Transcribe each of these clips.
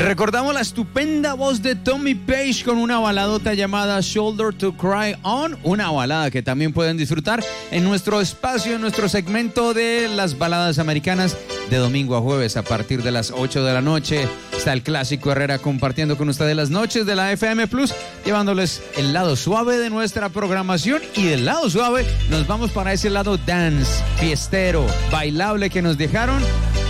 recordamos la estupenda voz de Tommy Page con una baladota llamada Shoulder to Cry On, una balada que también pueden disfrutar en nuestro espacio, en nuestro segmento de las baladas americanas de domingo a jueves a partir de las 8 de la noche. Está el Clásico Herrera compartiendo con ustedes las noches de la FM Plus, llevándoles el lado suave de nuestra programación, y del lado suave nos vamos para ese lado dance, fiestero, bailable que nos dejaron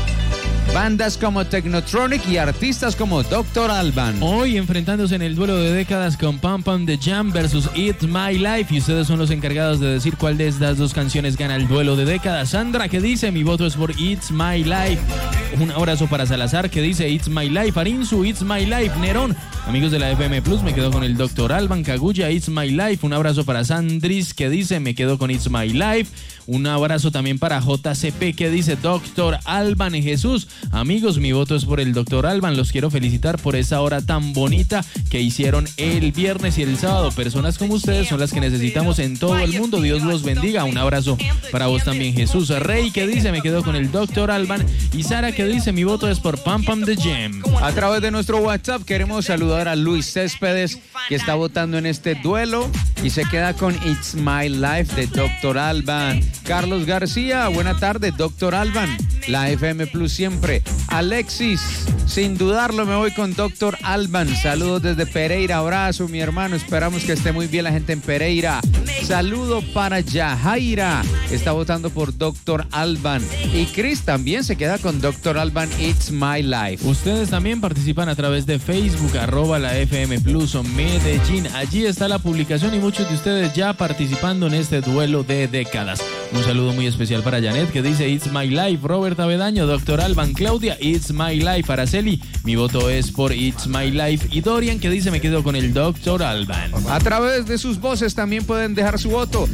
bandas como Technotronic y artistas como Dr. Alban. Hoy enfrentándose en el duelo de décadas con Pam Pam The Jam versus It's My Life, y ustedes son los encargados de decir cuál de estas dos canciones gana el duelo de décadas. Sandra, que dice: mi voto es por It's My Life. Un abrazo para Salazar, que dice It's My Life. Arinzu, It's My Life. Nerón, amigos de la FM Plus, me quedo con el Dr. Alban. Kaguya, It's My Life. Un abrazo para Sandris, que dice me quedo con It's My Life. Un abrazo también para JCP, que dice Dr. Alban. Jesús, amigos, mi voto es por el Dr. Alban. Los quiero felicitar por esa hora tan bonita que hicieron el viernes y el sábado. Personas como ustedes son las que necesitamos en todo el mundo. Dios los bendiga. Un abrazo para vos también, Jesús. Rey, que dice me quedo con el Dr. Alban. Y Sara, que dice mi voto es por Pam Pam The Jam. A través de nuestro WhatsApp queremos saludar a Luis Céspedes, que está votando en este duelo y se queda con It's My Life de Dr. Alban. Carlos García, buena tarde, Dr. Alban, la FM Plus siempre. Alexis, sin dudarlo me voy con Dr. Alban. Saludos desde Pereira, abrazo mi hermano, esperamos que esté muy bien la gente en Pereira. Saludo para Yajaira, está votando por Dr. Alban. Y Chris también se queda con Dr. Alban, It's My Life. Ustedes también participan a través de Facebook, @la FM Plus o Medellín. Allí está la publicación y muchos de ustedes ya participando en este duelo de décadas. Un saludo muy especial para Janet, que dice It's My Life. Robert Avedaño, Dr. Alban. Claudia, It's My Life. Araceli, mi voto es por It's My Life. Y Dorian, que dice me quedo con el Dr. Alban. A través de sus voces también pueden dejar su voto.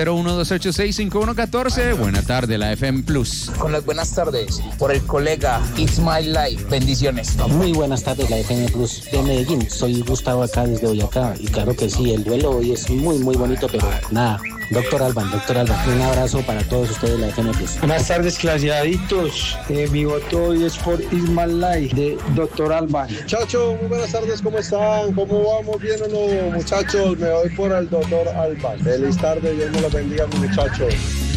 301-286-5114. Buena tarde, la FM Plus. Con las buenas tardes, por el colega It's My Life. Bendiciones. Muy buenas tardes, la FM Plus de Medellín. Soy Gustavo acá desde Boyacá. Y claro que sí, el duelo hoy es muy bonito, pero nada. Dr. Alban, un abrazo para todos ustedes, la FM Plus. Buenas tardes, claseaditos. Mi voto hoy es por It's My Life de Dr. Alban. Muchachos, muy buenas tardes, ¿cómo están? ¿Cómo vamos? ¿Bien o no? Muchachos, me voy por el Dr. Alban. Feliz tarde, Dios me lo bendiga, mis muchachos.